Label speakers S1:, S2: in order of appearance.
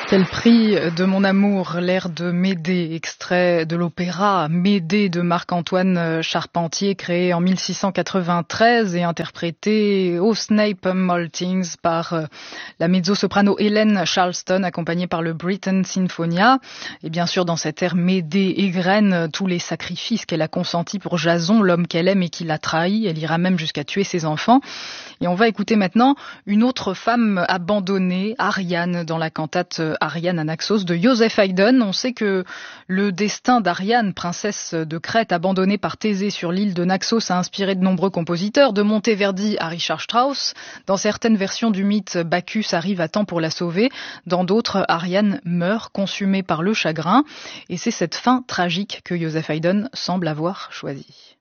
S1: Quel prix de mon amour, l'air de Médée, extrait de l'opéra Médée de Marc-Antoine Charpentier, créé en 1693 et interprété au Snape Maltings par la mezzo-soprano Hélène Charleston, accompagnée par le Britten Sinfonia. Et bien sûr, dans cet air, Médée égrène tous les sacrifices qu'elle a consentis pour Jason, l'homme qu'elle aime et qui l'a trahi. Elle ira même jusqu'à tuer ses enfants. Et on va écouter maintenant une autre femme abandonnée, Ariane, dans la cantate Ariane à Naxos de Joseph Haydn. On sait que le destin d'Ariane, princesse de Crète, abandonnée par Thésée sur l'île de Naxos, a inspiré de nombreux compositeurs, de Monteverdi à Richard Strauss. Dans certaines versions du mythe, Bacchus arrive à temps pour la sauver. Dans d'autres, Ariane meurt, consumée par le chagrin. Et c'est cette fin tragique que Joseph Haydn semble avoir choisie.